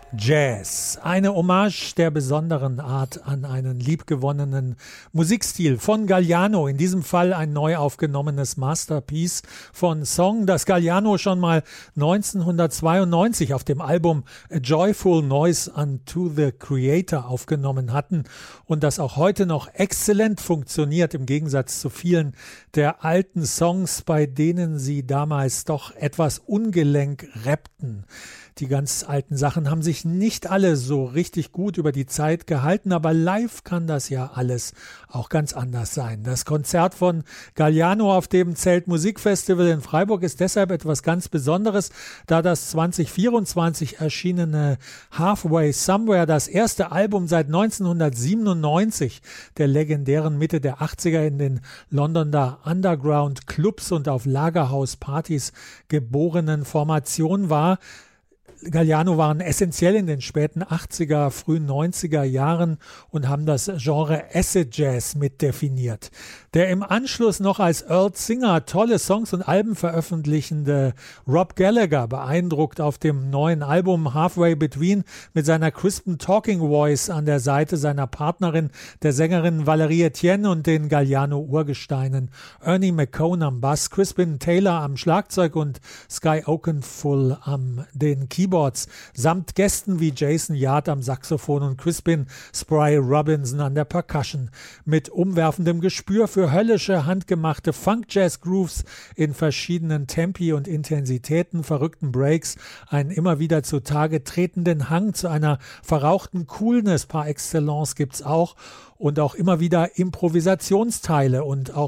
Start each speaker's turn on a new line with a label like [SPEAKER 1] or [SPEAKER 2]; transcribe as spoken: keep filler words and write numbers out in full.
[SPEAKER 1] Jazz, eine Hommage der besonderen Art an einen liebgewonnenen Musikstil von Galliano, in diesem Fall ein neu aufgenommenes Masterpiece von Song, das Galliano schon mal neunzehnhundertzweiundneunzig auf dem Album A Joyful Noise Unto the Creator aufgenommen hatten und das auch heute noch exzellent funktioniert, im Gegensatz zu vielen der alten Songs, bei denen sie damals doch etwas ungelenk rappten. Die ganz alten Sachen haben sich nicht alle so richtig gut über die Zeit gehalten, aber live kann das ja alles auch ganz anders sein. Das Konzert von Galliano auf dem Zelt Musikfestival in Freiburg ist deshalb etwas ganz Besonderes, da das zwanzig vierundzwanzig erschienene Halfway Somewhere, das erste Album seit neunzehnhundertsiebenundneunzig der legendären Mitte der achtziger in den Londoner Underground Clubs und auf Lagerhauspartys geborenen Formation war. Galliano waren essentiell in den späten achtziger, frühen neunziger Jahren und haben das Genre Acid Jazz mitdefiniert. Der im Anschluss noch als Earl Singer tolle Songs und Alben veröffentlichende Rob Gallagher beeindruckt auf dem neuen Album Halfway Between mit seiner crispen Talking Voice an der Seite seiner Partnerin, der Sängerin Valerie Etienne, und den Galliano-Urgesteinen Ernie McCone am Bass, Crispin Taylor am Schlagzeug und Sky Oakenfull am den Keyboards, samt Gästen wie Jason Yard am Saxophon und Crispin Spry Robinson an der Percussion. Mit umwerfendem Gespür für höllische, handgemachte Funk-Jazz-Grooves in verschiedenen Tempi und Intensitäten, verrückten Breaks, einen immer wieder zutage tretenden Hang zu einer verrauchten Coolness par excellence gibt's auch und auch immer wieder Improvisationsteile und auch